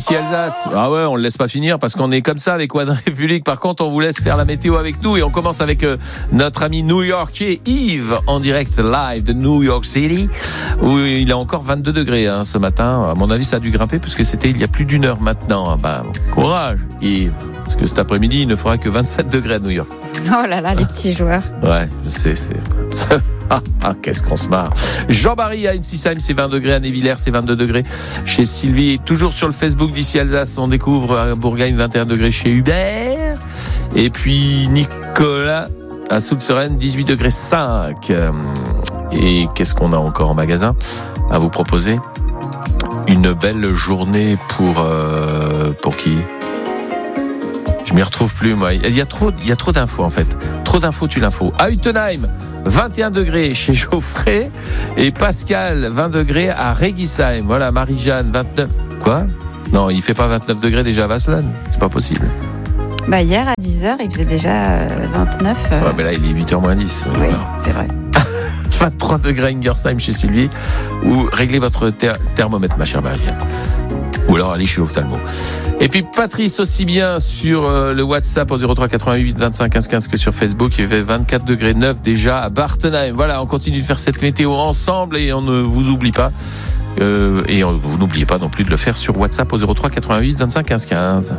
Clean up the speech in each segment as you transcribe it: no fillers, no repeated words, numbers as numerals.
Ici Alsace, ah ouais, on le laisse pas finir parce qu'on est comme ça avec One République. Par contre, on vous laisse faire la météo avec nous et on commence avec notre ami new-yorkais Yves en direct live de New York City où il a encore 22 degrés ce matin. À mon avis, ça a dû grimper puisque c'était il y a plus d'une heure maintenant. Courage Yves, parce que cet après-midi, il ne fera que 27 degrés à New York. Oh là là, les petits joueurs. Ouais, je sais, qu'est-ce qu'on se marre. Jean-Marie à Ensisheim, c'est 20 degrés. À Névillers, c'est 22 degrés. Chez Sylvie, toujours sur le Facebook d'ici Alsace, on découvre à Bourgagne 21 degrés chez Hubert. Et puis Nicolas à Soultzeren, 18 degrés 5. Et qu'est-ce qu'on a encore en magasin à vous proposer? Une belle journée pour qui? Je m'y retrouve plus, moi. Il y a trop d'infos, en fait. Trop d'infos, tu l'info. À Utenheim, 21 degrés chez Geoffrey. Et Pascal, 20 degrés à Régisheim. Voilà, Marie-Jeanne, 29. Quoi? Non, il fait pas 29 degrés déjà à Vasselon. C'est pas possible. Hier, à 10h, il faisait déjà 29. Ouais, mais là, il est 8h moins 10. Oui, c'est vrai. 23 degrés à Ingersheim chez Sylvie. Ou réglez votre thermomètre, ma chère Marie. Ou alors allez chez l'ophtalmo. Et puis Patrice aussi bien sur le WhatsApp au 03 88 25 15 15 que sur Facebook. Il fait 24 degrés 9 déjà à Bartenheim. Voilà, on continue de faire cette météo ensemble et on ne vous oublie pas. Vous n'oubliez pas non plus de le faire sur WhatsApp au 03 88 25 15 15.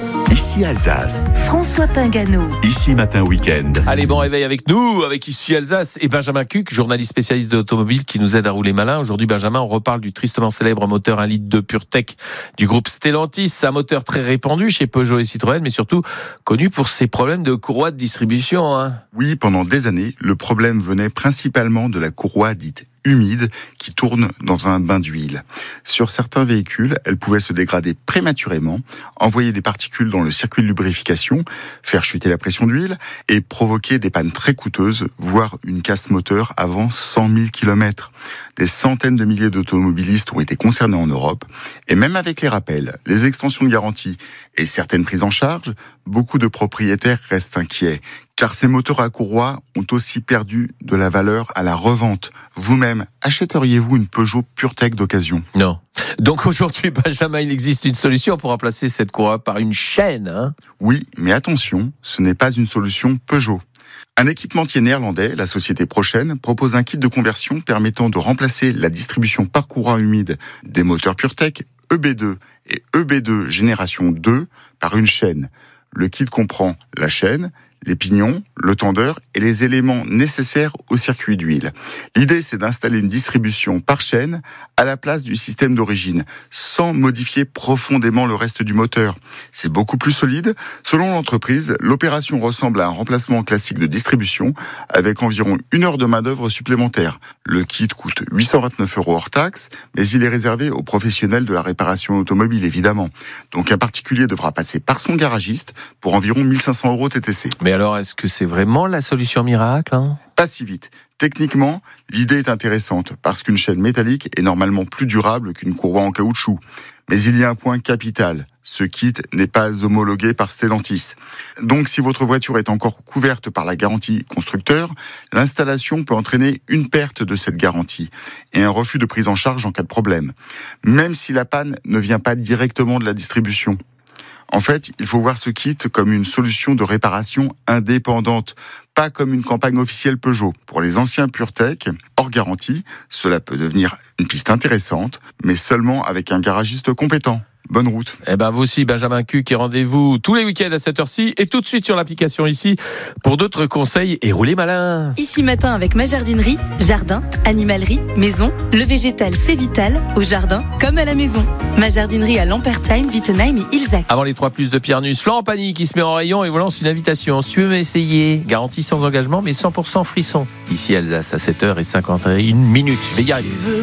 Ici Alsace. François Pingano. Ici Matin Week-end. Allez, bon réveil avec nous, avec Ici Alsace et Benjamin Cuc, journaliste spécialiste de l'automobile qui nous aide à rouler malin. Aujourd'hui, Benjamin, on reparle du tristement célèbre moteur 1 litre de PureTech du groupe Stellantis. C'est un moteur très répandu chez Peugeot et Citroën, mais surtout connu pour ses problèmes de courroie de distribution. Oui, pendant des années, le problème venait principalement de la courroie dite humide qui tourne dans un bain d'huile. Sur certains véhicules, elle pouvait se dégrader prématurément, envoyer des particules dans le circuit de lubrification, faire chuter la pression d'huile et provoquer des pannes très coûteuses, voire une casse moteur avant 100 000 km. Des centaines de milliers d'automobilistes ont été concernés en Europe et même avec les rappels, les extensions de garantie et certaines prises en charge, beaucoup de propriétaires restent inquiets car ces moteurs à courroie ont aussi perdu de la valeur à la revente. Vous-même, achèteriez-vous une Peugeot PureTech d'occasion? Non. Donc aujourd'hui, Benjamin, il existe une solution pour remplacer cette courroie par une chaîne. Oui, mais attention, ce n'est pas une solution Peugeot. Un équipementier néerlandais, la société Prochaine, propose un kit de conversion permettant de remplacer la distribution par courroie humide des moteurs PureTech EB2 et EB2 génération 2 par une chaîne. Le kit comprend la chaîne, les pignons, le tendeur et les éléments nécessaires au circuit d'huile. L'idée, c'est d'installer une distribution par chaîne à la place du système d'origine, sans modifier profondément le reste du moteur. C'est beaucoup plus solide. Selon l'entreprise, l'opération ressemble à un remplacement classique de distribution avec environ 1 heure de main-d'œuvre supplémentaire. Le kit coûte 829 € hors taxe, mais il est réservé aux professionnels de la réparation automobile, évidemment. Donc un particulier devra passer par son garagiste pour environ 1 500 € TTC. Mais alors, est-ce que c'est vraiment la solution miracle Pas si vite. Techniquement, l'idée est intéressante parce qu'une chaîne métallique est normalement plus durable qu'une courroie en caoutchouc. Mais il y a un point capital. Ce kit n'est pas homologué par Stellantis. Donc si votre voiture est encore couverte par la garantie constructeur, l'installation peut entraîner une perte de cette garantie et un refus de prise en charge en cas de problème, même si la panne ne vient pas directement de la distribution. En fait, il faut voir ce kit comme une solution de réparation indépendante, pas comme une campagne officielle Peugeot. Pour les anciens PureTech, hors garantie, cela peut devenir une piste intéressante, mais seulement avec un garagiste compétent. Bonne route. Vous aussi, Benjamin Cuc, et rendez-vous tous les week-ends à cette heure-ci et tout de suite sur l'application ici pour d'autres conseils et roulez malin. Ici Matin avec ma jardinerie, jardin, animalerie, maison. Le végétal, c'est vital, au jardin comme à la maison. Ma jardinerie à Lampertheim, Wittenheim et Ilzach. Avant les 3 plus de Pierre Nuss, Florent Pagny qui se met en rayon et vous lance une invitation. Si vous m'essayez, garantie sans engagement mais 100% frisson. Ici Alsace à 7h51. Je vais y arriver.